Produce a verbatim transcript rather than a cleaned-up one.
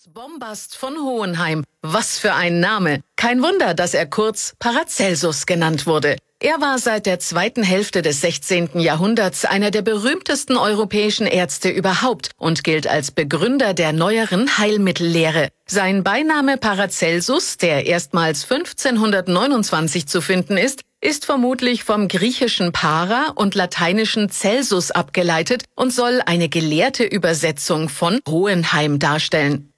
Bombast von Hohenheim. Was für ein Name. Kein Wunder, dass er kurz Paracelsus genannt wurde. Er war seit der zweiten Hälfte des sechzehnten Jahrhunderts einer der berühmtesten europäischen Ärzte überhaupt und gilt als Begründer der neueren Heilmittellehre. Sein Beiname Paracelsus, der erstmals fünfzehnhundertneunundzwanzig zu finden ist, ist vermutlich vom griechischen Para und lateinischen Celsus abgeleitet und soll eine gelehrte Übersetzung von Hohenheim darstellen.